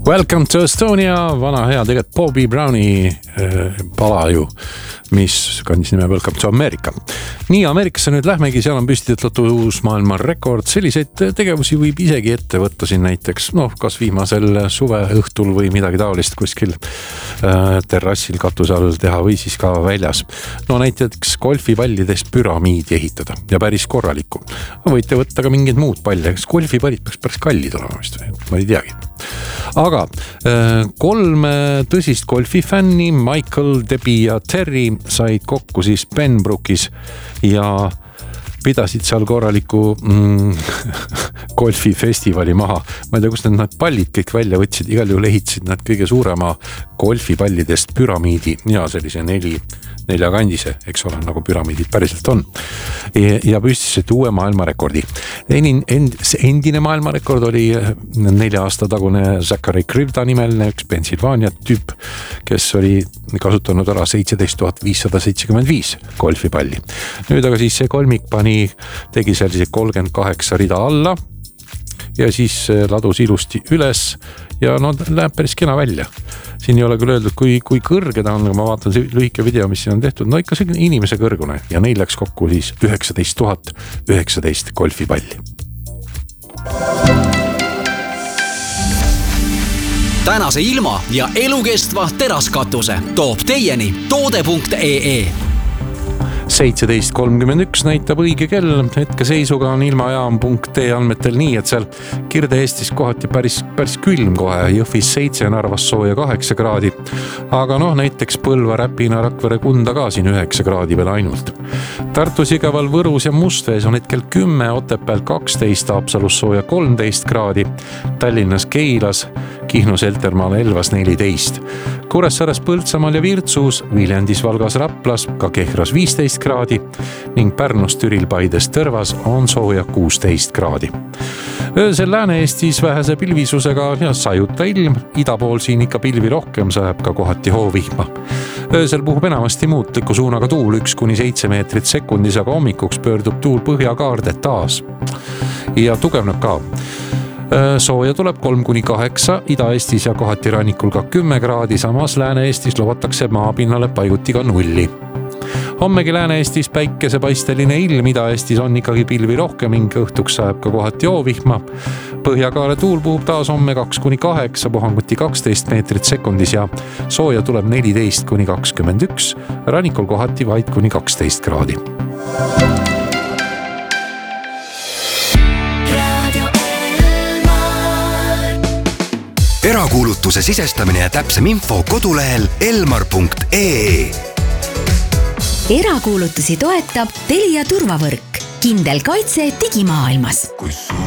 Welcome to Estonia, vana hea tegelikult Bobby Browni pala ju, mis kandis nime Welcome to America. Nii Ameerikasse nüüd lähmegi, seal on püstitatud uus maailma rekord. Selliseid tegevusi võib isegi ette võtta siin näiteks, kas viimasel suve õhtul või midagi taolist kuskil terrassil katuse all teha või siis ka väljas. Näiteks golfipallidest püramiidi ehitada ja päris korralikku. Võite võtta ka mingid muud palle, kas golfipallid peaks päris kallid olema vist või? Ma ei teagi. Aga 3 tõsist golfifänni, Michael, Debbie ja Terry said kokku siis Benbrookis ja pidasid seal korraliku golfifestivali maha. Ma ei tea, kust need pallid kõik välja võtsid, igal juhul ehitasid nad kõige suurema golfipallidest püramiidi ja sellise neljakandise, eks ole, nagu püramiidid päriselt on. Ja püstisid uue maailmarekordi. Endine maailmarekord oli 4 aasta tagune Zachary Krivda nimeline üks Pennsylvania tüüp, kes oli kasutanud ära 17 575 golfipalli. Nüüd aga siis see kolmik tegi sellise 38 rida alla ja siis ladus ilusti üles ja läheb päris kena välja. Siin ei ole küll öeldud, kui kõrge ta on, aga ma vaatan see lühike video, mis siin on tehtud. Ikka selline inimese kõrgune ja neil läks kokku siis 19 019 golfipalli. Tänase ilma ja elukestva teraskatuse toob teieni toode.ee. 17.31 näitab õige kell, hetkeseisuga on ilmajaam.ee andmetel nii, et seal Kirde-Eestis kohati päris külm kohe, Jõhvis 7, Narvas sooja 8 kraadi, aga näiteks Põlva, Räpina, Rakvere, Kunda ka siin 9 kraadi veel ainult. Tartus, Jõgeval, Võrus ja Mustvees on hetkel 10, Otepääl 12, Haapsalus sooja 13 kraadi, Tallinnas, Keilas, Kihnus, Eltermaal, Elvas 14, Kuressaares, Põltsamaal ja Virtsus, Viljandis, Valgas, Raplas, ka Kehras 15 kraadi ning Pärnus, Türil, Paides, Tõrvas on sooja 16 kraadi. Öösel Lääne-Eestis vähese pilvisusega ja sajuta ilm, idapool siin ikka pilvi rohkem, sajab ka kohati hoovihma. Öösel puhub enamasti muutliku suunaga tuul 1-7 meetrit sekundis, aga hommikuks pöördub tuul põhjakaarde taas ja tugevneb ka. Sooja tuleb 3-8, Ida-Eestis ja kohati rannikul ka 10 kraadi, samas Lääne-Eestis lovatakse maapinnale paiguti ka 0. Hommegi Lääne-Eestis päikesepaisteline ilm, Ida-Eestis on ikkagi pilvi rohkem ning õhtuks sajab ka kohati hoovihma. Põhjakaare tuul puhub taas homme 2-8, puhanguti 12 meetrit sekundis ja sooja tuleb 14-21, rannikul kohati vaid kuni 12 kraadi. Erakuulutuse sisestamine ja täpsem info kodulehel elmar.ee. Erakuulutusi toetab Telia turvavõrk. Kindel kaitse digimaailmas.